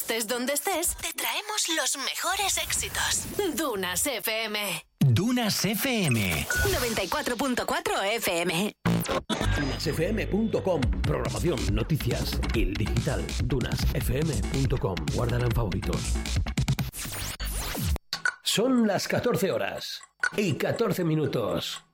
Estés donde estés, te traemos los mejores éxitos. Dunas FM. Dunas FM. 94.4 FM. Dunasfm.com. Programación, noticias, el digital. Dunasfm.com. Guárdala en favoritos. Son las 14 horas y 14 minutos.